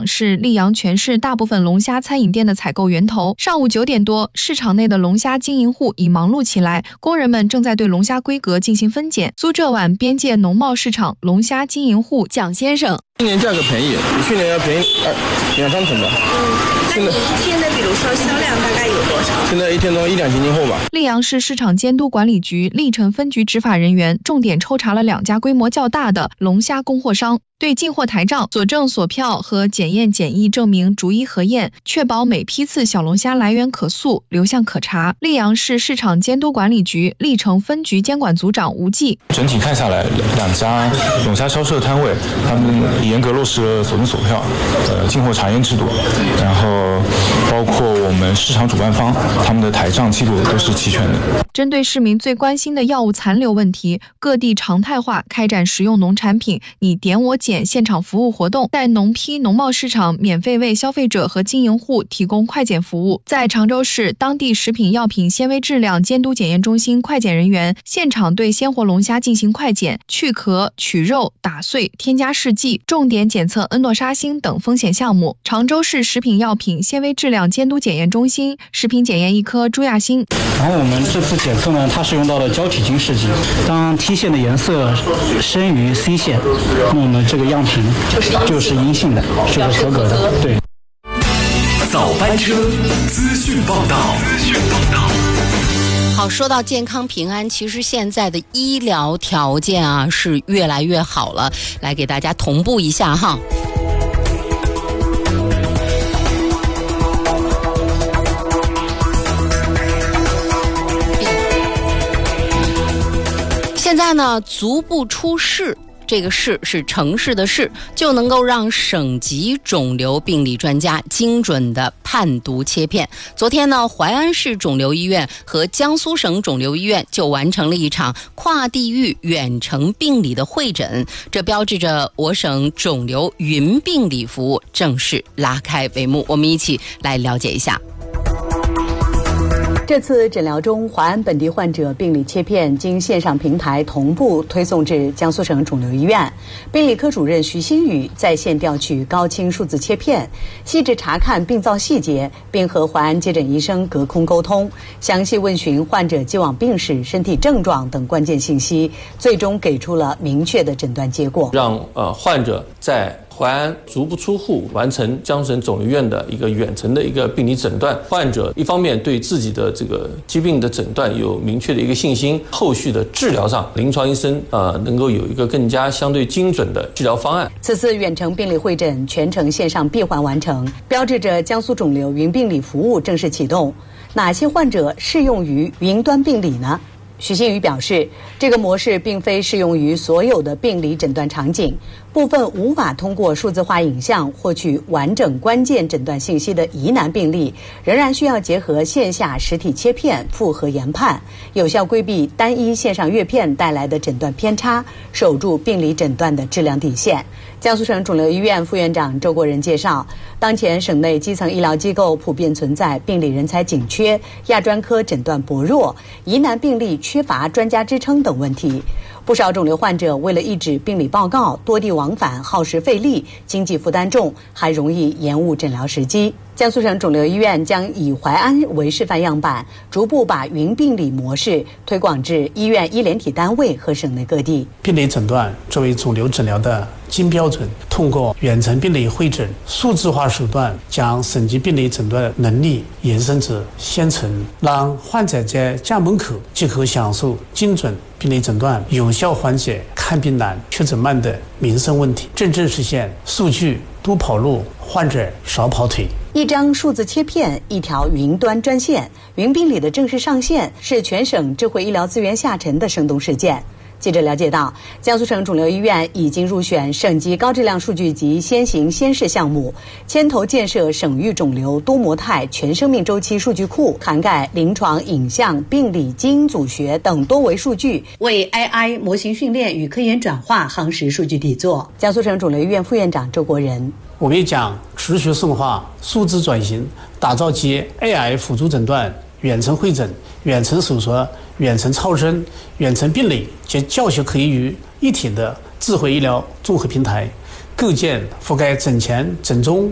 场是溧阳全市大部分龙虾餐饮店的采购源头。上午9点多，市场内的龙虾经营户已忙碌起来，工人们正在对龙虾规格进行分拣。苏浙皖边界农贸市场龙虾经营户蒋先生， 今年价格便宜，比去年要便宜2-3成吧。 那你一天的比如说销量大概有多少？ 现在一天中1-2斤斤货吧。 溧阳市市场监督管理局历城分局执法人员重点抽查了2家规模较大的龙虾供货商，对进货台账、索证索票和检验检疫证明逐一核验，确保每批次小龙虾来源可溯、流向可查。溧阳市市场监督管理局历城分局监管组长吴继， 整体看下来，2家龙虾销售摊位，他们严格落实了索证索票、进货查验制度，然后包括我们市场主办方他们的台账记录都是齐全的。 针对市民最关心的药物残留问题，各地常态化开展食用农产品你点我检现场服务活动，在农批农贸市场免费为消费者和经营户提供快检服务。在常州市当地食品药品纤维质量监督检验中心快检人员现场对鲜活龙虾进行快检，去壳、取肉、打碎、添加试剂，重点检测恩诺沙星等风险项目。常州市食品药品纤维质量监督检验中心食品检验一科朱亚新， 然后我们这次检测呢，它使用到了胶体晶试剂，当 T 线的颜色深于 C 线，那我们这个样品就是阴性的，是个合格的。对。 早班车资讯报道。 好，说到健康平安，其实现在的医疗条件啊是越来越好了，来给大家同步一下哈。现在呢，足不出市，这个市是城市的市，就能够让省级肿瘤病理专家精准的判读切片。昨天呢，淮安市肿瘤医院和江苏省肿瘤医院就完成了一场跨地域远程病理的会诊，这标志着我省肿瘤云病理服务正式拉开帷幕。我们一起来了解一下。 这次诊疗中，淮安本地患者病理切片经线上平台同步推送至江苏省肿瘤医院，病理科主任徐新宇在线调取高清数字切片，细致查看病灶细节，并和淮安接诊医生隔空沟通，详细问询患者既往病史、身体症状等关键信息，最终给出了明确的诊断结果， 让患者在淮安足不出户完成江苏省肿瘤医院的一个远程的一个病理诊断。患者一方面对自己的这个疾病的诊断有明确的一个信心，后续的治疗上临床医生能够有一个更加相对精准的治疗方案。 此次远程病理会诊全程线上闭环完成，标志着江苏肿瘤云病理服务正式启动。哪些患者适用于云端病理呢？徐新宇表示，这个模式并非适用于所有的病理诊断场景，部分无法通过数字化影像获取完整关键诊断信息的疑难病例，仍然需要结合线下实体切片复核研判，有效规避单一线上阅片带来的诊断偏差，守住病理诊断的质量底线。江苏省肿瘤医院副院长周国仁介绍，当前省内基层医疗机构普遍存在病理人才紧缺、亚专科诊断薄弱、疑难病例缺乏专家支撑等问题。不少肿瘤患者为了一纸病理报告，多地往返，耗时费力，经济负担重，还容易延误诊疗时机。江苏省肿瘤医院将以淮安为示范样板，逐步把云病理模式推广至医院医联体单位和省内各地。 病理诊断作为肿瘤诊疗的金标准，通过远程病理会诊、数字化手段，将省级病理诊断能力延伸至县城，让患者在家门口即可享受精准病理诊断，有效缓解看病难、确诊慢的民生问题，真正实现数据多跑路，患者少跑腿。 一张数字切片，一条云端专线，云病理的正式上线是全省智慧医疗资源下沉的生动事件。记者了解到，江苏省肿瘤医院已经入选省级高质量数据集先行先试项目，牵头建设省域肿瘤多模态全生命周期数据库，涵盖临床、影像、病理、基因组学等多维数据，为 AI 模型训练与科研转化夯实数据底座。江苏省肿瘤医院副院长周国仁， 我们讲持续深化数字转型，打造集 AI 辅助诊断、远程会诊、远程手术、远程超声、远程病理及教学可以于一体的智慧医疗综合平台，构建覆盖诊前、诊中、